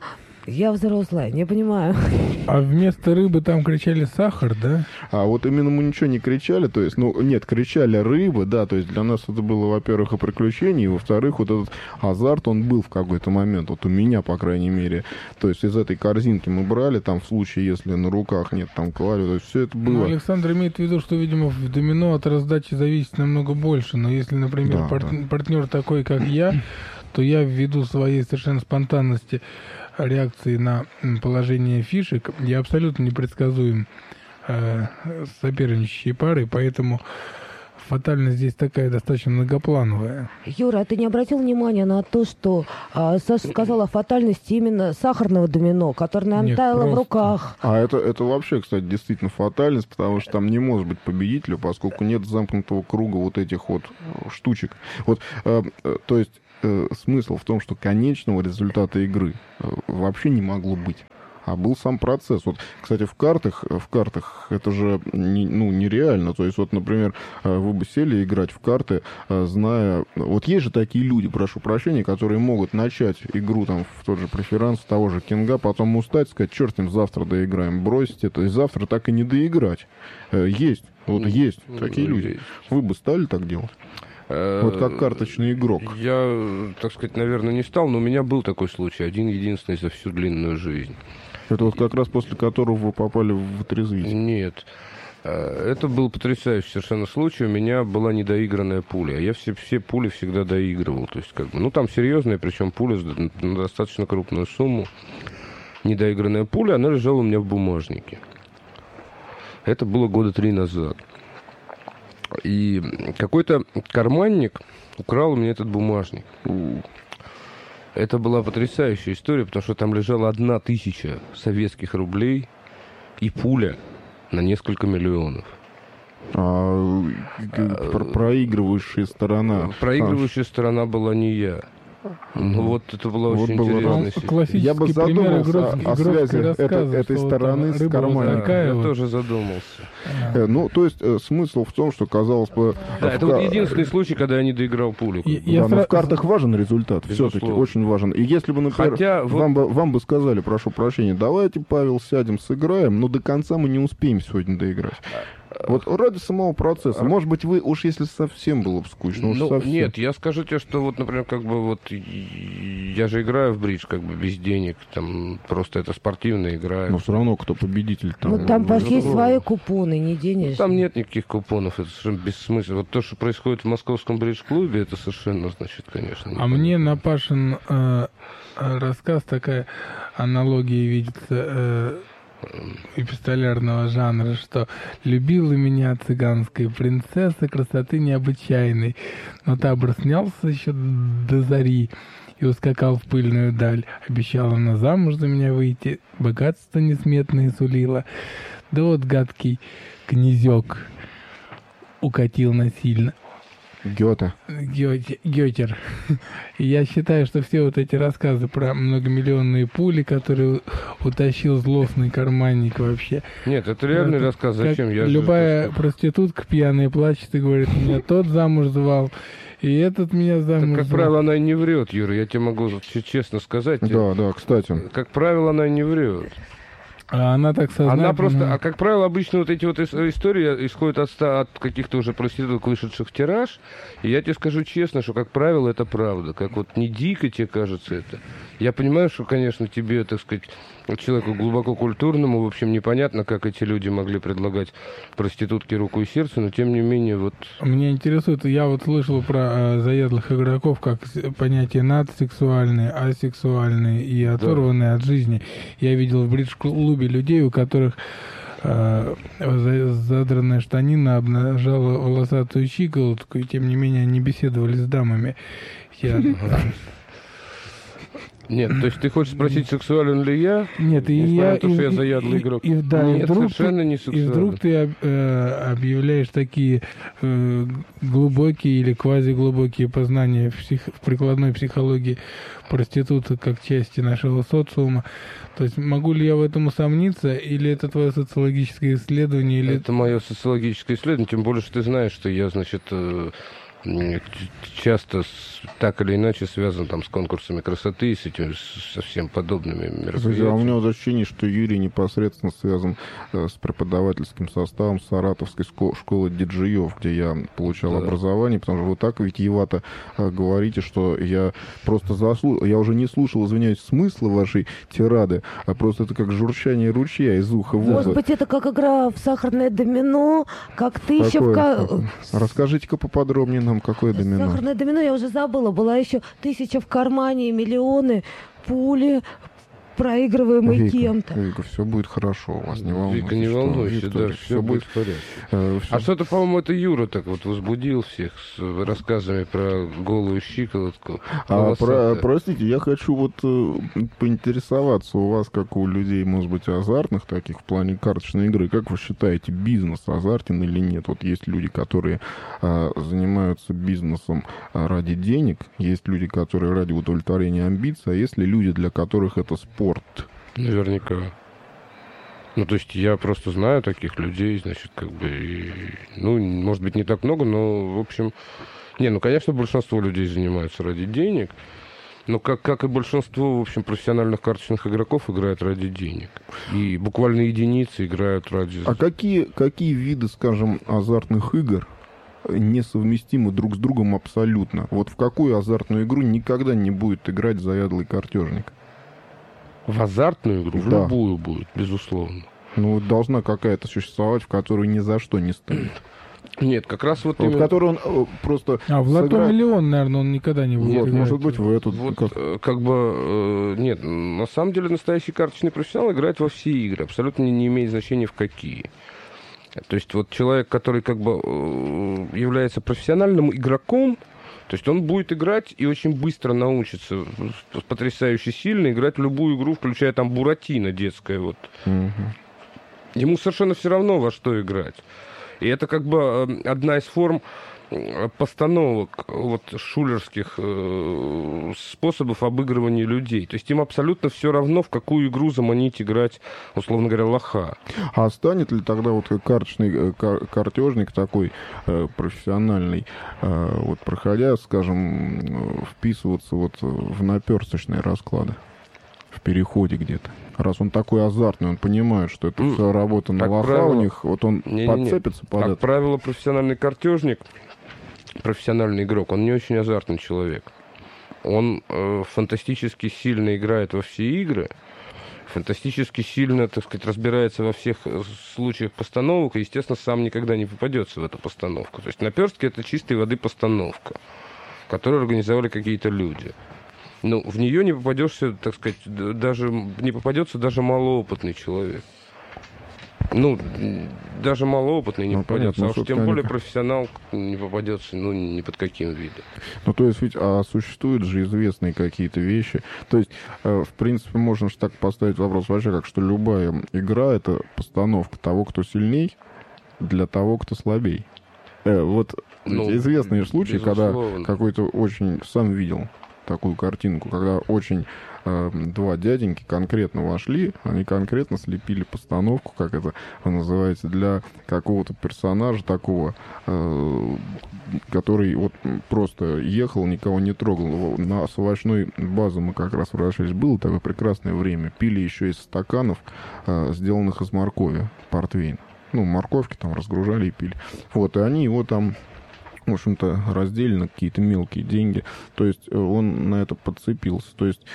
Я взрослая, не понимаю. А вместо рыбы там кричали сахар, да? А вот именно мы ничего не кричали, то есть, ну, нет, кричали рыбы, да, то есть для нас это было, во-первых, и приключение, и, во-вторых, вот этот азарт, он был в какой-то момент, вот у меня, по крайней мере, то есть из этой корзинки мы брали, там, в случае, если на руках нет, там, клали, то есть все это было. Ну, Александр имеет в виду, что, видимо, в домино от раздачи зависит намного больше, но если, например, партнер такой, как я, то я ввиду своей совершенно спонтанности реакции на положение фишек, я абсолютно непредсказуем соперничающей парой, поэтому фатальность здесь такая достаточно многоплановая. Юра, а ты не обратил внимания на то, что Саша сказала о фатальности именно сахарного домино, которое нам таяло в руках? А это вообще, кстати, действительно фатальность, потому что там не может быть победителя, поскольку нет замкнутого круга вот этих вот штучек. Вот, то есть смысл в том, что конечного результата игры вообще не могло быть. А был сам процесс. Вот, кстати, в картах это же нереально. То есть, вот, например, вы бы сели играть в карты, зная... Вот есть же такие люди, прошу прощения, которые могут начать игру там в тот же преферанс, того же кинга, потом устать, сказать, черт им, завтра доиграем, бросить это, и завтра так и не доиграть. Есть. Вот есть такие люди. Вы бы стали так делать? Вот как карточный игрок. Я, так сказать, наверное, не стал, но у меня был такой случай, один-единственный за всю длинную жизнь. Это вот как раз после которого вы попали в отрезвитель? Нет. Это был потрясающий совершенно случай. У меня была недоигранная пуля. Я все пули всегда доигрывал. То есть, как бы, ну, там серьезная, причем пуля на достаточно крупную сумму. Недоигранная пуля, она лежала у меня в бумажнике. Это было 3 года назад. И какой-то карманник украл у меня этот бумажник. Это была потрясающая история, потому что там лежала 1000 советских рублей и пуля на несколько миллионов. Проигрывающая сторона. Проигрывающая сторона была не я. Ну вот это была очень интересная ситуация. Я бы задумался о связи этой стороны с карманником. Я тоже задумался. Ну, то есть смысл в том, что, казалось бы... Да, это вот единственный случай, когда я не доиграл пулю. Да, но в картах важен результат, все-таки очень важен. И если бы, например, вам бы сказали, прошу прощения, давайте, Павел, сядем, сыграем, но до конца мы не успеем сегодня доиграть. Вот ради самого процесса. Может быть, вы уж если совсем было бы скучно, уж совсем. Нет, я скажу тебе, что вот, например, как бы вот я же играю в бридж как бы без денег, там просто это спортивная игра. Но все равно кто победитель там. Ну там есть свои купоны, не денежные. Там нет никаких купонов, это совершенно бессмысленно. Вот то, что происходит в московском бридж-клубе, это совершенно, значит, конечно. А мне на Пашин рассказ такая аналогия видится эпистолярного жанра, что любила меня цыганская принцесса красоты необычайной, но табор снялся еще до зари и ускакал в пыльную даль. Обещала она замуж за меня выйти, богатство несметное сулила. Да вот гадкий князек укатил насильно. Гётер. И я считаю, что все вот эти рассказы про многомиллионные пули, которые утащил злостный карманник вообще. Нет, это реальный рассказ. Зачем? Любая проститутка пьяная плачет и говорит, меня тот замуж звал, и этот меня замуж звал. Как правило, она не врет, Юра, я тебе могу честно сказать. Да, кстати. Как правило, она не врет. А она так сознательно... Она просто, как правило, обычно вот эти вот истории исходят от каких-то уже проституток, вышедших в тираж. И я тебе скажу честно, что, как правило, это правда. Как вот не дико тебе кажется это. Я понимаю, что, конечно, тебе, так сказать, человеку глубоко культурному, в общем, непонятно, как эти люди могли предлагать проститутке руку и сердце, но тем не менее вот... Меня интересует, я вот слышал про заядлых игроков, как понятие надсексуальные, асексуальные и оторванные от жизни. Я видел в бридж-клубе людей, у которых задранная штанина обнажала волосатую щиколотку, и тем не менее они беседовали с дамами. Нет, то есть ты хочешь спросить, сексуален ли я? Нет, и я... То, что я заядлый игрок. Нет, совершенно не сексуален. И вдруг ты объявляешь такие глубокие или квазиглубокие познания в прикладной психологии проститута как части нашего социума. То есть могу ли я в этом усомниться, или это твое социологическое исследование? Или... Это мое социологическое исследование, тем более, что ты знаешь, что я, значит... часто так или иначе связан там с конкурсами красоты и с этим, со всем подобными мероприятиями. А у меня вот ощущение, что Юрий непосредственно связан с преподавательским составом Саратовской школы диджеев, где я получал образование, потому что вы так витиевато говорите, что я просто я уже не слушал, извиняюсь, смысла вашей тирады, а просто это как журчание ручья из уха в ухо. Может быть, это как игра в сахарное домино, как тысяча в... Расскажите-ка поподробнее нам, какое домино. Сахарное домино, я уже забыла, была еще 1000 в кармане, миллионы, пули, проигрываемые кем-то. Вика, все будет хорошо, у вас не волнуйтесь. Вика, не волнуйся, да, все будет в порядке. А что-то, по-моему, это Юра так вот возбудил всех с рассказами про голую щиколотку. Простите, я хочу вот поинтересоваться у вас, как у людей, может быть, азартных таких в плане карточной игры. Как вы считаете, бизнес азартен или нет? Вот есть люди, которые занимаются бизнесом ради денег, есть люди, которые ради удовлетворения амбиций, а есть ли люди, для которых это спорт? Наверняка. Ну, то есть я просто знаю таких людей, значит, как бы, ну, может быть, не так много, но, в общем... ну, конечно, большинство людей занимаются ради денег, но как и большинство, в общем, профессиональных карточных игроков играют ради денег. И буквально единицы играют ради... А какие виды, скажем, азартных игр несовместимы друг с другом абсолютно? Вот в какую азартную игру никогда не будет играть заядлый картежник? В азартную игру? В любую будет, безусловно. Ну, должна какая-то существовать, в которую ни за что не стоит. Нет, как раз вот именно... В которую он просто... в «Лото Миллион», наверное, он никогда не будет играть. Может быть, в эту... Нет, на самом деле настоящий карточный профессионал играет во все игры, абсолютно не имеет значения в какие. То есть вот человек, который как бы является профессиональным игроком, то есть он будет играть и очень быстро научится потрясающе сильно играть в любую игру, включая там Буратино детское. Вот. Ему совершенно все равно, во что играть. И это как бы одна из форм постановок вот, шулерских способов обыгрывания людей. То есть им абсолютно все равно, в какую игру заманить играть, условно говоря, лоха. А станет ли тогда вот карточный картежник такой профессиональный, вот проходя, скажем, вписываться вот в наперсточные расклады? В переходе где-то. Раз он такой азартный, он понимает, что это все работа на лоха у них, вот он подцепится под это. Как правило, профессиональный картежник, профессиональный игрок, он не очень азартный человек. Он фантастически сильно играет во все игры, фантастически сильно, так сказать, разбирается во всех случаях постановок, и, естественно, сам никогда не попадется в эту постановку. То есть наперстки — это чистой воды постановка, которую организовали какие-то люди. Ну, в нее не попадешься, так сказать, не попадется даже малоопытный человек. Ну, даже малоопытный не попадется, а уж тем более профессионал не попадется, ну, ни под каким видом. Ну, то есть ведь существуют же известные какие-то вещи. То есть, в принципе, можно же так поставить вопрос вообще, как что любая игра — это постановка того, кто сильней, для того, кто слабей. Вот известные случаи, когда какой-то очень... Сам видел такую картинку, когда очень два дяденьки конкретно вошли, они конкретно слепили постановку, как это называется, для какого-то персонажа такого, который вот просто ехал, никого не трогал. На овощной базе мы как раз вращались. Было такое прекрасное время. Пили еще из стаканов, сделанных из моркови, портвейн. Ну, морковки там разгружали и пили. Вот, и они его там, в общем-то, разделили на какие-то мелкие деньги. То есть он на это подцепился. То есть,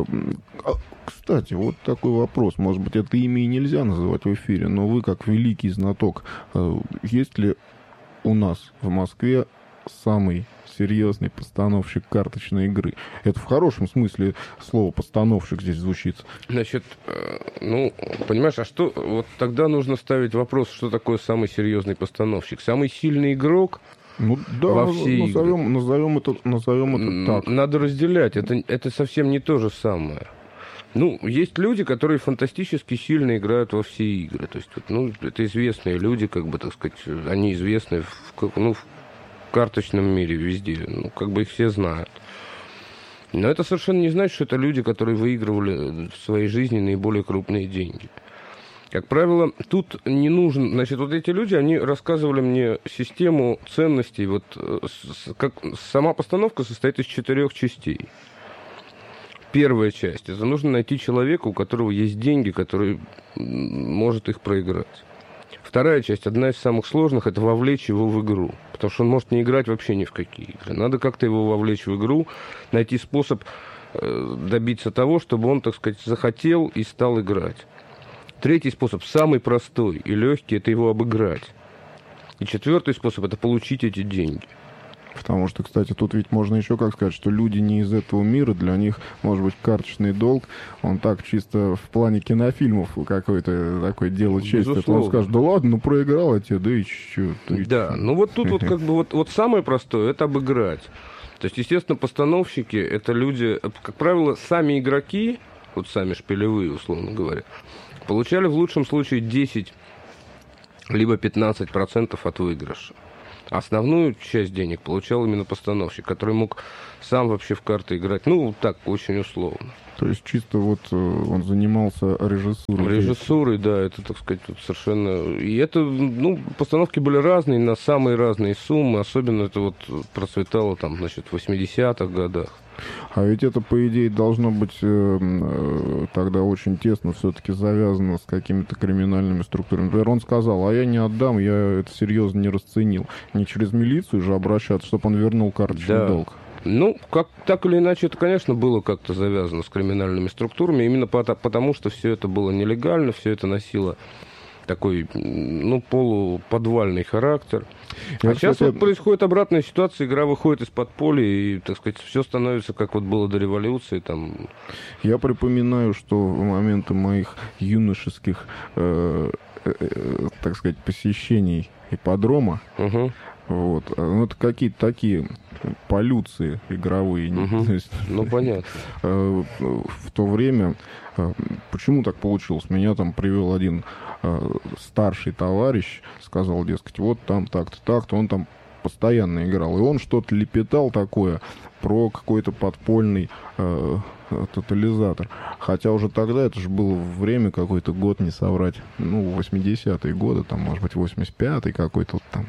кстати, вот такой вопрос. Может быть, это имя и нельзя называть в эфире, но вы, как великий знаток, есть ли у нас в Москве самый серьезный постановщик карточной игры? Это в хорошем смысле слова постановщик здесь звучит. Значит, ну, понимаешь, а что... Вот тогда нужно ставить вопрос, что такое самый серьезный постановщик. Самый сильный игрок... Ну да, назовем это так. Надо разделять, это совсем не то же самое. Ну, есть люди, которые фантастически сильно играют во все игры. То есть, ну, это известные люди, как бы, так сказать, они известны в карточном мире везде. Ну, как бы их все знают. Но это совершенно не значит, что это люди, которые выигрывали в своей жизни наиболее крупные деньги. Как правило, тут не нужен... Значит, вот эти люди, они рассказывали мне систему ценностей. Вот как сама постановка состоит из 4 частей. Первая часть. Это нужно найти человека, у которого есть деньги, который может их проиграть. Вторая часть, одна из самых сложных, это вовлечь его в игру. Потому что он может не играть вообще ни в какие игры. Надо как-то его вовлечь в игру, найти способ добиться того, чтобы он, так сказать, захотел и стал играть. Третий способ, самый простой и легкий, это его обыграть. И 4-й способ, это получить эти деньги. Потому что, кстати, тут ведь можно еще как сказать, что люди не из этого мира, для них, может быть, карточный долг, он так чисто в плане кинофильмов какое-то такое дело чести. Он скажет, да ладно, ну проиграл я тебе, да и чё. Да, ну вот тут вот как бы вот самое простое, это обыграть. То есть, естественно, постановщики, это люди, как правило, сами игроки, вот сами шпилевые, условно говоря, получали в лучшем случае 10 либо 15% от выигрыша. Основную часть денег получал именно постановщик, который мог сам вообще в карты играть. Ну, так, очень условно. То есть чисто вот он занимался режиссурой. Режиссурой, да, это, так сказать, вот совершенно... И это, ну, постановки были разные, на самые разные суммы. Особенно это вот процветало там, значит, в 80-х годах. А ведь это, по идее, должно быть тогда очень тесно все-таки завязано с какими-то криминальными структурами. Например, он сказал, а я не отдам, я это серьезно не расценил. Не через милицию же обращаться, чтобы он вернул карточный долг. Ну, как, так или иначе, это, конечно, было как-то завязано с криминальными структурами, именно потому, что все это было нелегально, все это носило такой, ну, полуподвальный характер. А сейчас вот происходит обратная ситуация, игра выходит из-под поля, и, так сказать, все становится, как вот было до революции. Там... Я припоминаю, что в моменты моих юношеских, так сказать, посещений ипподрома, вот, ну, это какие-то такие полюции игровые. Ну, понятно. В то время, почему так получилось? Меня там привел один старший товарищ, сказал, дескать, вот там так-то, так-то, он там постоянно играл. И он что-то лепетал такое про какой-то подпольный тотализатор. Хотя уже тогда, это же было время, какой-то год, не соврать, ну, 80-е годы, там, может быть, 85-й какой-то там,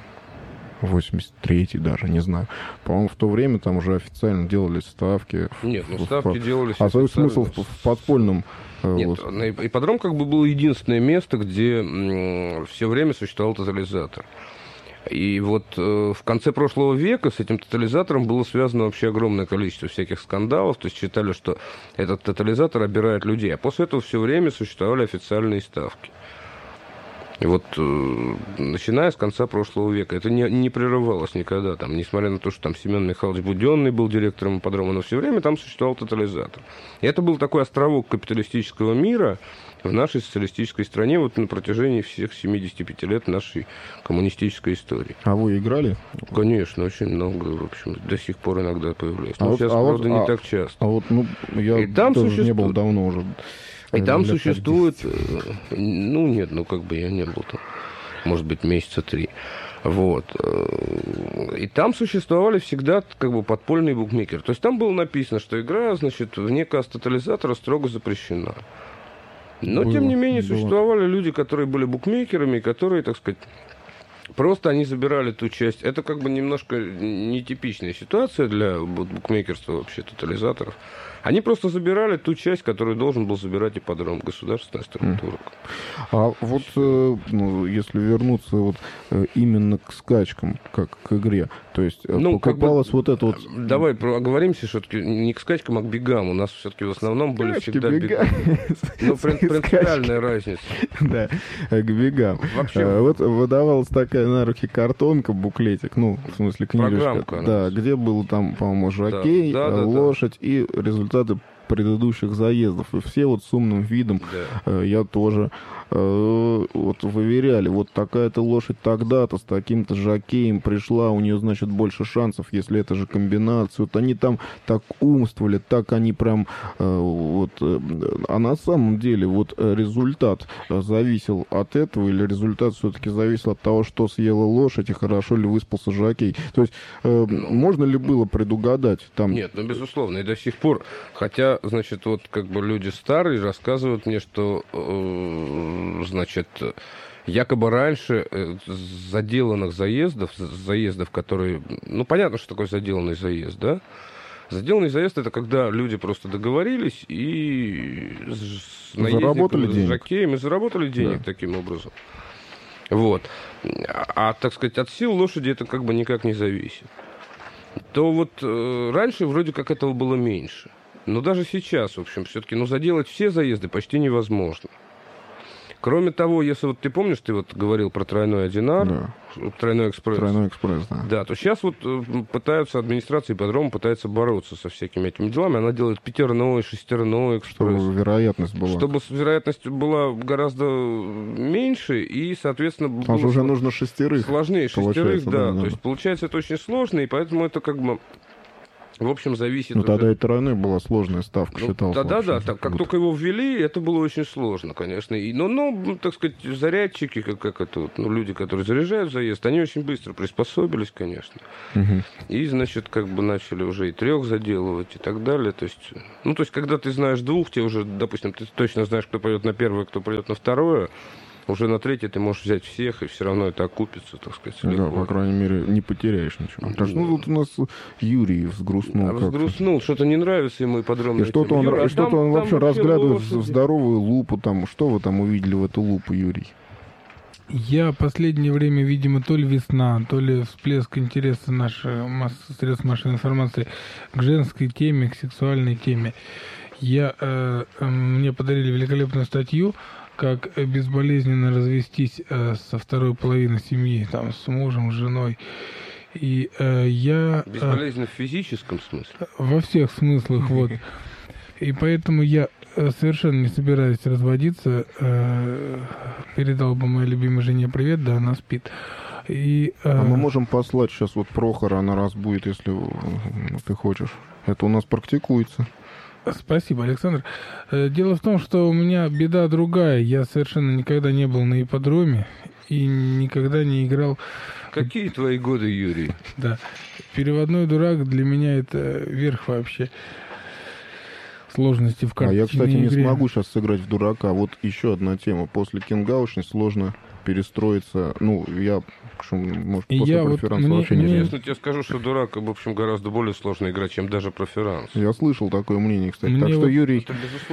83-й даже, не знаю. По-моему, в то время там уже официально делались ставки. Нет, ну ставки делались... А свой смысл в подпольном... Нет, ипподром как бы было единственное место, где все время существовал тотализатор. И вот в конце прошлого века с этим тотализатором было связано вообще огромное количество всяких скандалов. То есть считали, что этот тотализатор обирает людей. А после этого все время существовали официальные ставки. И вот, начиная с конца прошлого века, это не прерывалось никогда. Там, несмотря на то, что там Семен Михайлович Буденный был директором ипподрома, но все время там существовал тотализатор. И это был такой островок капиталистического мира в нашей социалистической стране вот на протяжении всех 75 лет нашей коммунистической истории. А вы играли? Конечно, очень много. В общем, до сих пор иногда появляюсь. Но сейчас, правда, не так часто. А вот, ну, я тоже не был давно уже. И там существует... Ну, нет, ну, как бы я не был там. Может быть, месяца 3. Вот. И там существовали всегда как бы подпольные букмекеры. То есть там было написано, что игра, значит, вне касс тотализатора строго запрещена. Но, тем не менее, существовали люди, которые были букмекерами, которые, так сказать, просто они забирали ту часть. Это как бы немножко нетипичная ситуация для букмекерства вообще, тотализаторов. Они просто забирали ту часть, которую должен был забирать ипподром, государственная структура. А вот, ну, если вернуться вот именно к скачкам, как к игре, то есть покупалось как бы, вот это вот... Давай оговоримся, все-таки не к скачкам, а к бегам. У нас все-таки в основном были всегда бега. Ну, принципиальная разница. Да, к бегам. Вот выдавалась такая на руки картонка, буклетик, ну, в смысле книжечка. Да, где был там, по-моему, жокей, лошадь и результаты предыдущих заездов. И все вот с умным видом, я тоже, вот выверяли, вот такая-то лошадь тогда-то с таким-то жокеем пришла, у нее, значит, больше шансов, если это же комбинация. Вот они там так умствовали, так они прям вот... А на самом деле вот результат зависел от этого, или результат все-таки зависел от того, что съела лошадь и хорошо ли выспался жокей? То есть можно ли было предугадать там... Нет, ну, безусловно, и до сих пор, хотя значит, вот как бы люди старые рассказывают мне, что, значит, якобы раньше заделанных заездов, которые... Ну, понятно, что такое заделанный заезд, да? Заделанный заезд — это когда люди просто договорились и заработали денег. С жокеем и заработали денег таким образом. Вот. Так сказать, от сил лошади это как бы никак не зависит. То вот раньше вроде как этого было меньше. Но даже сейчас, в общем, все-таки, заделать все заезды почти невозможно. Кроме того, если вот ты помнишь, ты вот говорил про тройной Одинар, тройной экспресс. Тройной экспресс, да. Да, то сейчас вот пытаются, администрация ипподрома пытается бороться со всякими этими делами. Она делает пятерной, шестерной экспресс. Чтобы вероятность была. Чтобы вероятность была гораздо меньше, и, соответственно... Потому что уже нужно шестерых. Сложнее шестерых, да. Да. То есть, получается, это очень сложно, и поэтому это как бы... В общем, зависит... Ну, тогда и тройной была сложная ставка, считалось. Да. Как только его ввели, это было очень сложно, конечно. Но так сказать, зарядчики, как это, люди, которые заряжают заезд, они очень быстро приспособились, конечно. Угу. И, значит, как бы начали уже и трех заделывать, и так далее. То есть, когда ты знаешь двух, тебе уже, допустим, ты точно знаешь, кто пойдет на первое, кто пойдет на второе, уже на третье ты можешь взять всех, и все равно это окупится, так сказать, легко. Да, по крайней мере, не потеряешь ничего. Так что тут у нас Юрий взгрустнул. Взгрустнул, что-то не нравится ему ипподромная тема. И что-то он вообще разглядывает в здоровую лупу. Там. Что вы там увидели в эту лупу, Юрий? Я в последнее время, видимо, то ли весна, то ли всплеск интереса наших средств массовой информации к женской теме, к сексуальной теме. Мне подарили великолепную статью, как безболезненно развестись со второй половиной семьи, там, с мужем, с женой. И я... Безболезненно в физическом смысле? Во всех смыслах, вот. И поэтому я совершенно не собираюсь разводиться. Передал бы моей любимой жене привет, да, она спит. А мы можем послать сейчас вот Прохора, она раз будет, если ты хочешь. Это у нас практикуется. Спасибо, Александр. Дело в том, что у меня беда другая. Я совершенно никогда не был на ипподроме и никогда не играл... Какие твои годы, Юрий? Да. Переводной дурак для меня это верх вообще сложности в карточной игре. Я, кстати, не смогу сейчас сыграть в дурака. Вот еще одна тема. После Кинга очень сложно перестроиться. Я... Может, после проферанса вообще не знаю. Честно тебе скажу, что дурак, в общем, гораздо более сложная игра, чем даже проферанс. Я слышал такое мнение, кстати. Так что, Юрий,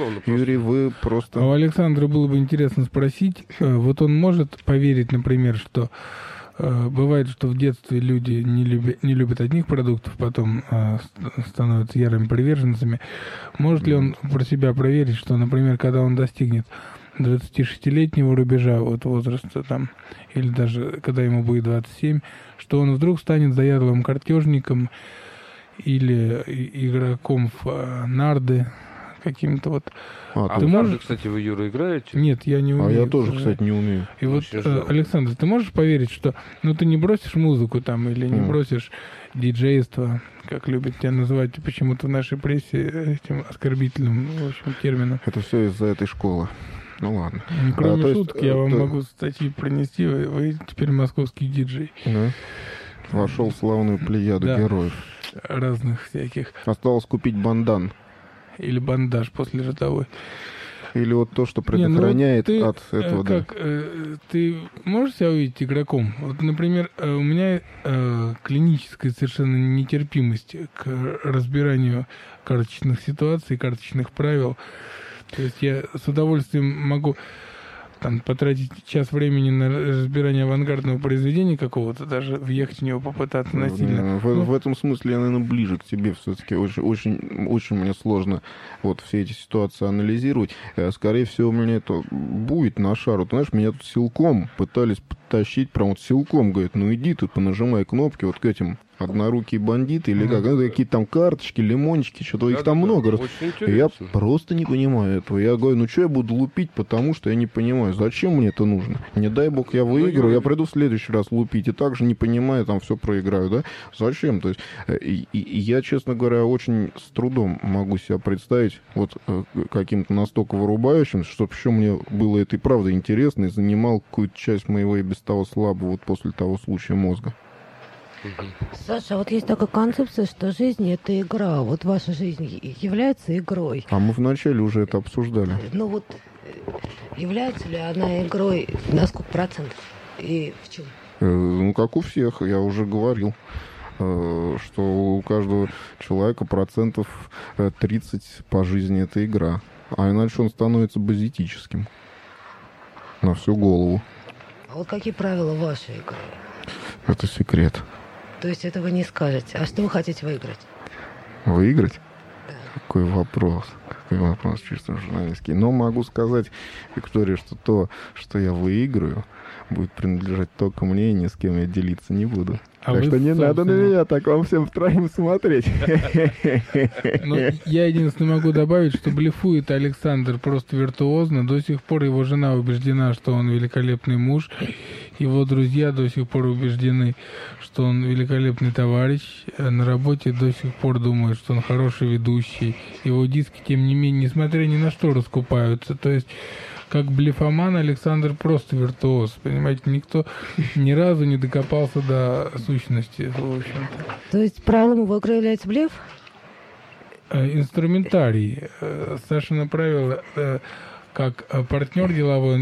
вы просто... А у Александра было бы интересно спросить, вот он может поверить, например, что бывает, что в детстве люди не любят одних продуктов, потом становятся ярыми приверженцами. Может ли он про себя проверить, что, например, когда он достигнет 26-летнего рубежа, вот возраста там, или даже когда ему будет 27, что он вдруг станет заядлым картежником или игроком в нарды каким-то вот. Ты можешь... кстати, вы, Юра, играете? Нет, я не умею. А я тоже, кстати, не умею. И вот, Александр, ты можешь поверить, что ты не бросишь музыку там или не бросишь диджейство, как любят тебя называть почему-то в нашей прессе этим оскорбительным, в общем, термином. Это все из-за этой школы. Ну ладно. Кроме шуток, я вам могу статьи принести. Вы теперь московский диджей. Да. Вошел в славную плеяду героев. Разных всяких. Осталось купить бандан. Или бандаж после ротовой. Или вот то, что предохраняет от этого. Ты можешь себя увидеть игроком? Вот, например, у меня клиническая совершенно нетерпимость к разбиранию карточных ситуаций, карточных правил. То есть я с удовольствием могу потратить час времени на разбирание авангардного произведения какого-то, даже въехать в него попытаться насильно. В этом смысле я, наверное, ближе к тебе все-таки. Очень мне сложно вот все эти ситуации анализировать. Скорее всего, у меня это будет на шару. Ты знаешь, меня тут силком пытались подтащить, прям вот силком, говорит, иди тут, понажимай кнопки вот к этим однорукие бандиты или как, какие-то там карточки, лимончики, что-то их там много. Я просто не понимаю этого. Я говорю, что я буду лупить, потому что я не понимаю, зачем мне это нужно. Не дай бог я выиграю, я приду в следующий раз лупить и также не понимаю, там все проиграю, да? Зачем? То есть, и я, честно говоря, очень с трудом могу себя представить вот каким-то настолько вырубающим, чтобы еще мне было это и правда интересно и занимал какую-то часть моего и без того слабого вот после того случая мозга. Саша, вот есть такая концепция, что жизнь — это игра. Вот ваша жизнь является игрой. А мы вначале уже это обсуждали. Ну вот, является ли она игрой на сколько процентов и в чем? Ну, как у всех, я уже говорил, что у каждого человека 30% по жизни это игра. А иначе он становится базитическим на всю голову. А вот какие правила вашей игры? Это секрет. То есть это вы не скажете. А что вы хотите выиграть? Выиграть? Да. Какой вопрос? Какой вопрос чисто журналистский. Но могу сказать, Виктория, что то, что я выиграю, будет принадлежать только мне, и ни с кем я делиться не буду. Так что не надо на меня так вам всем втроем смотреть. Ну, я единственное могу добавить, что блефует Александр просто виртуозно. До сих пор его жена убеждена, что он великолепный муж. Его друзья до сих пор убеждены, что он великолепный товарищ. На работе до сих пор думают, что он хороший ведущий. Его диски, тем не менее, несмотря ни на что, раскупаются. То есть, как блефоман, Александр просто виртуоз. Понимаете, никто ни разу не докопался до сущности, в общем-то. То есть правилом его игры является блеф? Инструментарий. Саша направила, как партнер деловой,